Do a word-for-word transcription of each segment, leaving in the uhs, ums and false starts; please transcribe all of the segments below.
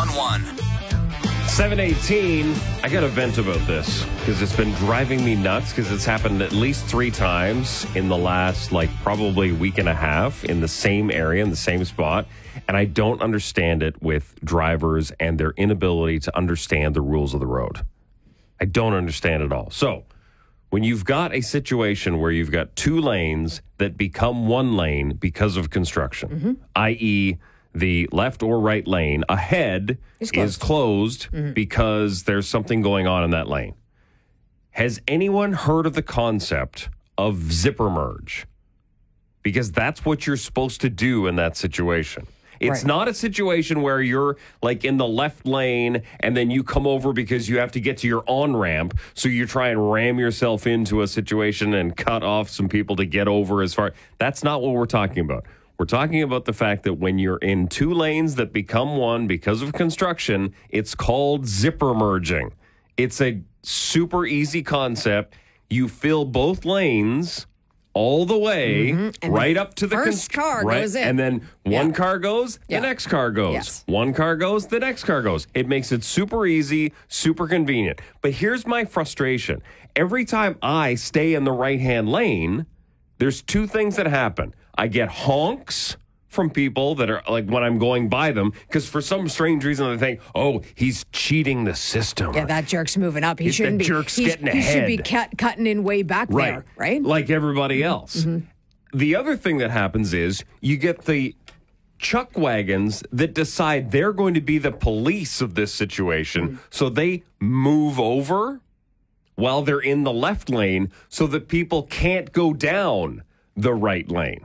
one. seven eighteen, I got to vent about this because it's been driving me nuts because it's happened at least three times in the last, like, probably week and a half in the same area, in the same spot. And I don't understand it with drivers and their inability to understand the rules of the road. I don't understand it all. So when you've got a situation where you've got two lanes that become one lane because of construction, mm-hmm. that is, the left or right lane ahead closed. is closed mm-hmm. because there's something going on in that lane. Has anyone heard of the concept of zipper merge? Because that's what you're supposed to do in that situation. It's right. not a situation where you're like in the left lane and then you come over because you have to get to your on-ramp. So you try and ram yourself into a situation and cut off some people to get over as far. That's not what we're talking about. We're talking about the fact that when you're in two lanes that become one because of construction, it's called zipper merging. It's a super easy concept. You fill both lanes all the way mm-hmm. right up to the first con- car right, goes in. And then one yeah. car goes, the yeah. next car goes. Yes. One car goes, the next car goes. It makes it super easy, super convenient. But here's my frustration. Every time I stay in the right-hand lane, there's two things that happen. I get honks from people that are like when I'm going by them because for some strange reason they think, oh, he's cheating the system. Yeah, that jerk's moving up. He He's shouldn't the be. jerk's He getting he ahead. should be cut, cutting in way back right. there, right? Like everybody else. Mm-hmm. The other thing that happens is you get the chuck wagons that decide they're going to be the police of this situation, mm-hmm. so they move over while they're in the left lane so that people can't go down the right lane.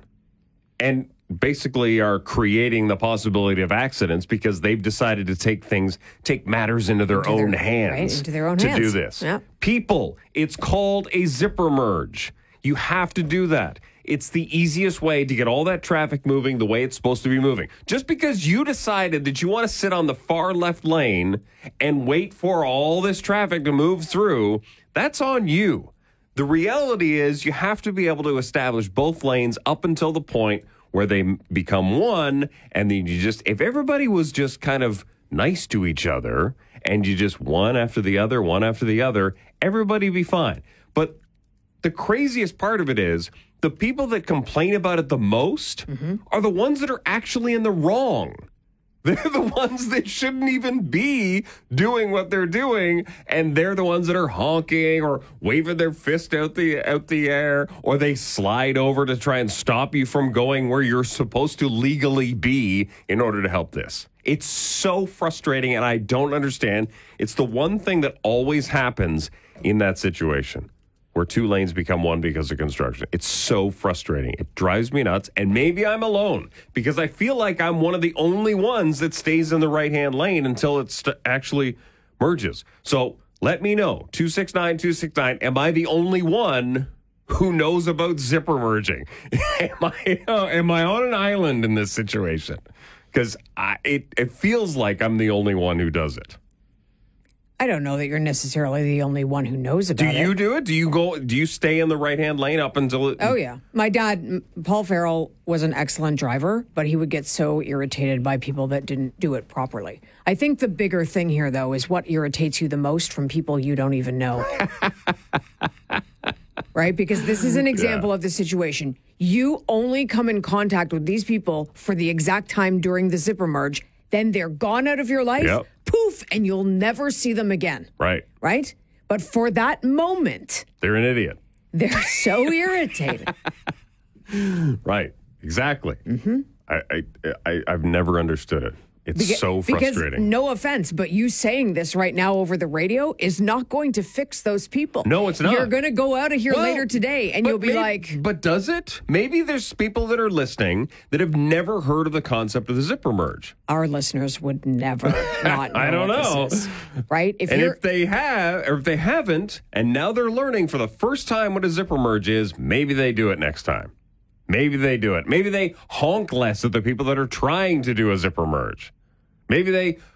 And basically are creating the possibility of accidents because they've decided to take things, take matters into their into own their, hands right, into their own to hands. do this. Yeah. People, it's called a zipper merge. You have to do that. It's the easiest way to get all that traffic moving the way it's supposed to be moving. Just because you decided that you want to sit on the far left lane and wait for all this traffic to move through, that's on you. The reality is you have to be able to establish both lanes up until the point where they become one, and then you just, if everybody was just kind of nice to each other, and you just one after the other, one after the other, everybody be fine. But the craziest part of it is, the people that complain about it the most mm-hmm. are the ones that are actually in the wrong. They're the ones that shouldn't even be doing what they're doing, and they're the ones that are honking or waving their fist out the out the air, or they slide over to try and stop you from going where you're supposed to legally be in order to help this. It's so frustrating, and I don't understand. It's the one thing that always happens in that situation, where two lanes become one because of construction. It's so frustrating. It drives me nuts. And maybe I'm alone because I feel like I'm one of the only ones that stays in the right-hand lane until it st- actually merges. So let me know. two six nine, two six nine. Am I the only one who knows about zipper merging? am, I, uh, am I on an island in this situation? Because it, it feels like I'm the only one who does it. I don't know that you're necessarily the only one who knows about it. Do you it. do it? Do you go? Do you stay in the right-hand lane up until it... Oh, yeah. My dad, Paul Farrell, was an excellent driver, but he would get so irritated by people that didn't do it properly. I think the bigger thing here, though, is what irritates you the most from people you don't even know. Right? Because this is an example yeah. of the situation. You only come in contact with these people for the exact time during the zipper merge, then they're gone out of your life. Yep. Poof, and you'll never see them again. Right. Right? But for that moment... They're an idiot. They're so irritated. Right. Exactly. Mm-hmm. I, I, I, I've never understood it. It's because, so frustrating. Because, no offense, but you saying this right now over the radio is not going to fix those people. No, it's not. You're going to go out of here well, later today and you'll be maybe, like... But does it? Maybe there's people that are listening that have never heard of the concept of the zipper merge. Our listeners would never not know I don't what know. This is, right? If and you're, if they have, or if they haven't, and now they're learning for the first time what a zipper merge is, maybe they do it next time. Maybe they do it. Maybe they honk less at the people that are trying to do a zipper merge. Maybe they